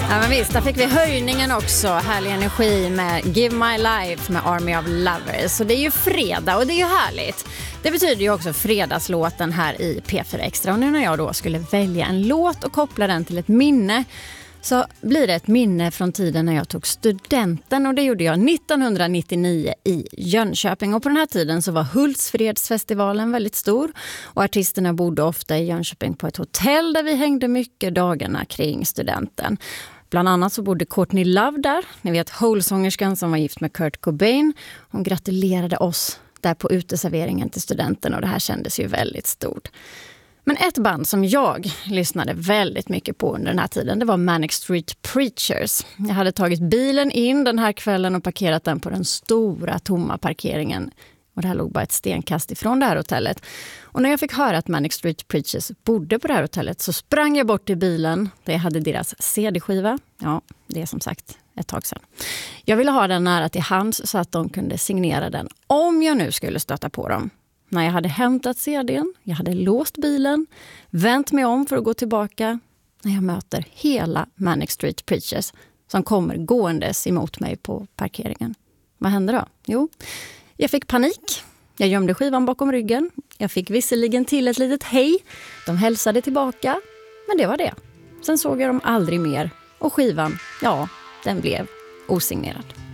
Ja, men visst, där fick vi höjningen också. Härlig energi med Give My Life med Army of Lovers. Så det är ju fredag och det är ju härligt. Det betyder ju också fredagslåten här i P4 Extra. Och nu när jag då skulle välja en låt och koppla den till ett minne, så blir det ett minne från tiden när jag tog studenten, och det gjorde jag 1999 i Jönköping. Och på den här tiden så var Hultsfredsfestivalen väldigt stor och artisterna bodde ofta i Jönköping på ett hotell där vi hängde mycket dagarna kring studenten. Bland annat så bodde Courtney Love där, ni vet Hole-sångerskan som var gift med Kurt Cobain. Hon gratulerade oss där på uteserveringen till studenten och det här kändes ju väldigt stort. Men ett band som jag lyssnade väldigt mycket på under den här tiden, det var Manic Street Preachers. Jag hade tagit bilen in den här kvällen och parkerat den på den stora tomma parkeringen. Och det här låg bara ett stenkast ifrån det här hotellet. Och när jag fick höra att Manic Street Preachers bodde på det här hotellet så sprang jag bort till bilen där jag hade deras CD-skiva. Ja, det är som sagt ett tag sedan. Jag ville ha den nära till hands så att de kunde signera den om jag nu skulle stöta på dem. När jag hade hämtat CD:n, jag hade låst bilen, vänt mig om för att gå tillbaka, när jag möter hela Manic Street Preachers som kommer gåendes emot mig på parkeringen. Vad hände då? Jo, jag fick panik. Jag gömde skivan bakom ryggen. Jag fick visserligen till ett litet hej. De hälsade tillbaka, men det var det. Sen såg jag dem aldrig mer och skivan, ja, den blev osignerad.